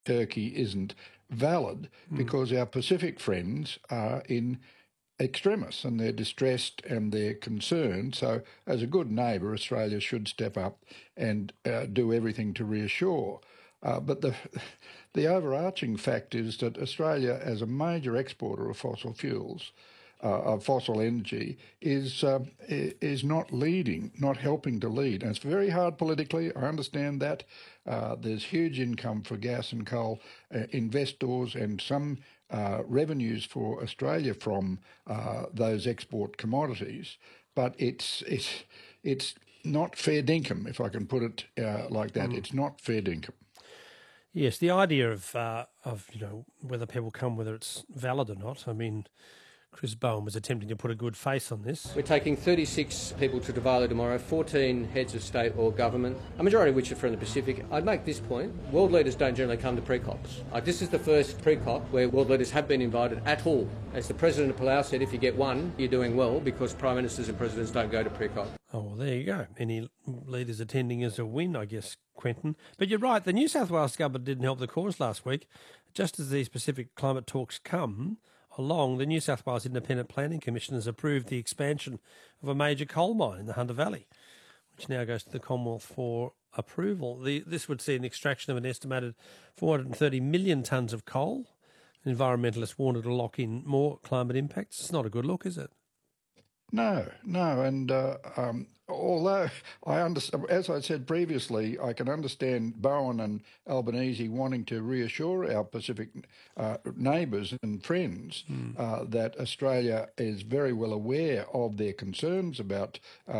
Turkey isn't valid because our Pacific friends are in extremis and they're distressed and they're concerned. So as a good neighbour, Australia should step up and do everything to reassure. But the overarching fact is that Australia, as a major exporter of fossil fuels, of fossil energy, is not leading, not helping to lead. And it's very hard politically, I understand that. There's huge income for gas and coal investors and some revenues for Australia from those export commodities, but it's not fair dinkum, if I can put it like that. It's not fair dinkum. Yes, the idea of whether people come, whether it's valid or not. I mean, Chris Bowen was attempting to put a good face on this. We're taking 36 people to Tuvalu tomorrow, 14 heads of state or government, a majority of which are from the Pacific. I'd make this point. World leaders don't generally come to pre-COPs. This is the first pre-COP where world leaders have been invited at all. As the President of Palau said, if you get one, you're doing well, because Prime Ministers and Presidents don't go to pre-COP. Oh, well, there you go. Any leaders attending is a win, I guess, Quentin. But you're right, the New South Wales government didn't help the cause last week. Just as these Pacific climate talks come along, the New South Wales Independent Planning Commission has approved the expansion of a major coal mine in the Hunter Valley, which now goes to the Commonwealth for approval. This would see an extraction of an estimated 430 million tonnes of coal. Environmentalists warned it'll lock in more climate impacts. It's not a good look, is it? No, and although I understand, as I said previously, I can understand Bowen and Albanese wanting to reassure our Pacific neighbours and friends that Australia is very well aware of their concerns about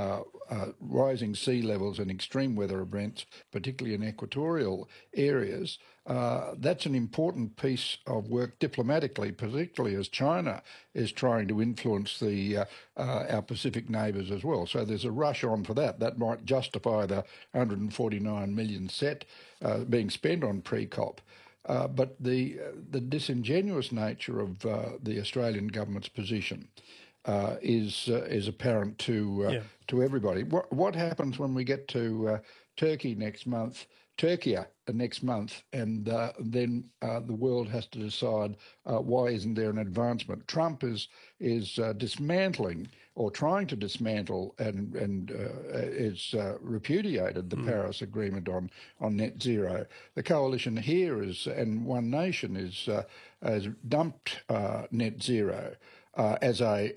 rising sea levels and extreme weather events, particularly in equatorial areas. That's an important piece of work diplomatically, particularly as China is trying to influence our Pacific neighbours as well. So there's a rush on for that. That might justify the 149 million being spent on pre-COP. But the disingenuous nature of the Australian government's position is apparent to everybody. What happens when we get to Turkey next month? Turkey next month, and then the world has to decide why isn't there an advancement. Trump is dismantling or trying to dismantle and is repudiated the Paris Agreement on net zero. The coalition here and One Nation has dumped net zero as a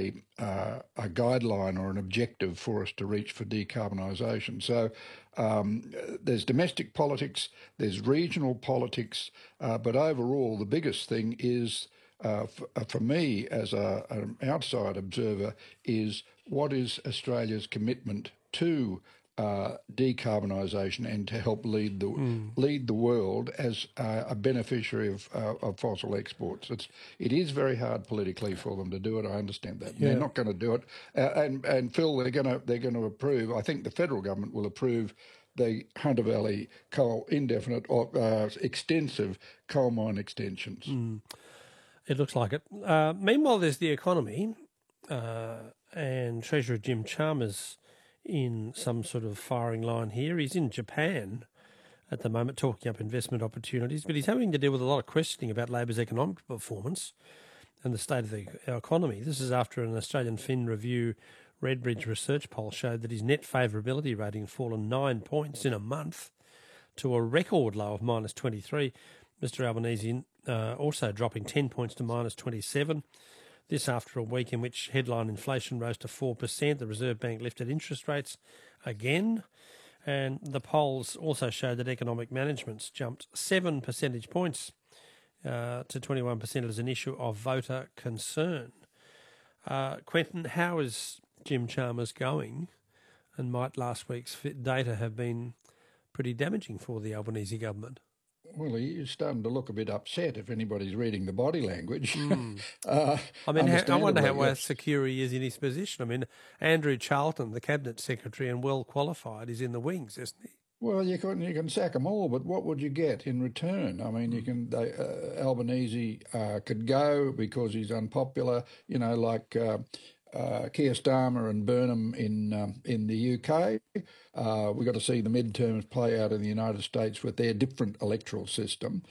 guideline or an objective for us to reach for decarbonisation. So there's domestic politics, there's regional politics, but overall the biggest thing is, for me as an outside observer, is what is Australia's commitment to decarbonisation and to help lead the world as a beneficiary of fossil exports. It is very hard politically for them to do it. I understand that. Yeah. They're not going to do it. And Phil, they're going to approve. I think the federal government will approve the Hunter Valley coal indefinite or extensive coal mine extensions. It looks like it. Meanwhile, there's the economy, and Treasurer Jim Chalmers in some sort of firing line here. He's in Japan at the moment talking up investment opportunities, but he's having to deal with a lot of questioning about Labor's economic performance and the state of the economy. This is after an Australian Fin Review Redbridge research poll showed that his net favourability rating had fallen 9 points in a month to a record low of minus 23. Mr Albanese also dropping 10 points to minus 27. This after a week in which headline inflation rose to 4%. The Reserve Bank lifted interest rates again. And the polls also showed that economic management's jumped 7 percentage points to 21% as an issue of voter concern. Quentin, how is Jim Chalmers going? And might last week's data have been pretty damaging for the Albanese government? Well, he's starting to look a bit upset if anybody's reading the body language. I wonder how secure he is in his position. I mean, Andrew Charlton, the Cabinet Secretary and well qualified, is in the wings, isn't he? Well, you can sack them all, but what would you get in return? I mean, Albanese could go because he's unpopular, like Keir Starmer and Burnham in the UK. We've got to see the midterms play out in the United States with their different electoral system.